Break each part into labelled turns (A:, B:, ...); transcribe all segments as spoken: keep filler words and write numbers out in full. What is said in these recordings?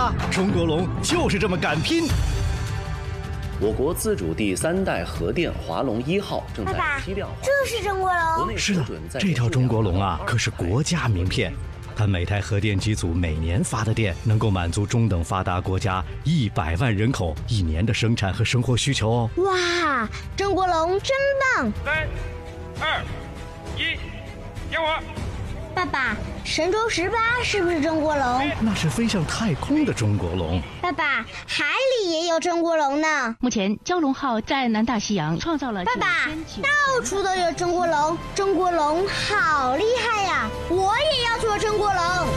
A: 啦，中国龙就是这么敢拼。
B: 我国自主第三代核电华龙一号正在批量化。
C: 这是中国龙？
A: 是的，这条中国龙啊，可是国家名片。它每台核电机组每年发的电，能够满足中等发达国家一百万人口一年的生产和生活需求哦。
C: 哇，中国龙真棒！
D: 三、二、一，点火！
C: 爸爸，神舟十八是不是中国龙？
A: 那是飞向太空的中国龙。
C: 爸爸，海里也有中国龙呢。
E: 目前蛟龙号在南大西洋创造了。
C: 爸爸，到处都有中国龙，中国龙好厉害呀！我也要做中国龙。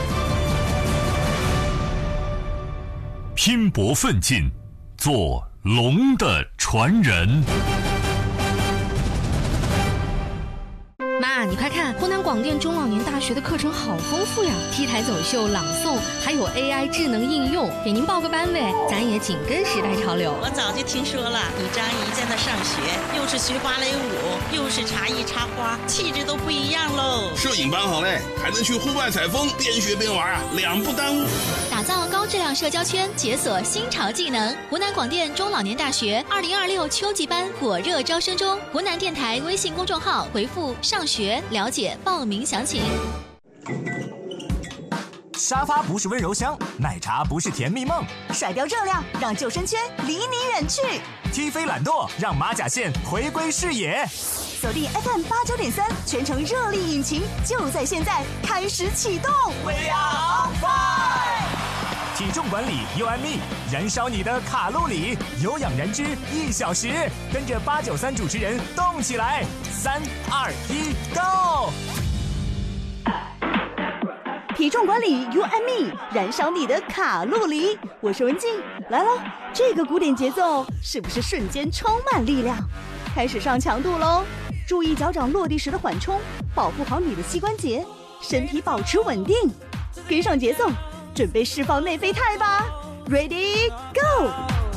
F: 拼搏奋进，做龙的传人。
G: 妈，你快看，湖南广电中老年大学的课程好丰富呀 ！T 台走秀、朗诵，还有 A I 智能应用，给您报个班呗，咱也紧跟时代潮流。
H: 我早就听说了，你张姨在那上学，又是学芭蕾舞，又是茶艺插花，气质都不一样喽。
I: 摄影班好嘞，还能去户外采风，边学边玩啊，两不耽误。
J: 打造高质量社交圈，解锁新潮技能。湖南广电中老年大学二零二六秋季班火热招生中，湖南电台微信公众号回复上学了解报名详情。
K: 沙发不是温柔乡，奶茶不是甜蜜梦，
L: 甩掉热量，让救生圈离你远去。
K: 踢飞懒惰，让马甲线回归视野。
L: 锁定 F M 八九点三，全程热力引擎，就在现在开始启动。
K: We are on fire！ 体重管理 U M E， 燃烧你的卡路里，有氧燃脂一小时，跟着八九三主持人动起来！三二一 ，Go！
L: 体重管理 U M E， 燃烧你的卡路里。我是文静，来喽！这个古典节奏是不是瞬间充满力量？开始上强度喽！注意脚掌落地时的缓冲，保护好你的膝关节，身体保持稳定，跟上节奏，准备释放内啡肽吧 ！Ready Go！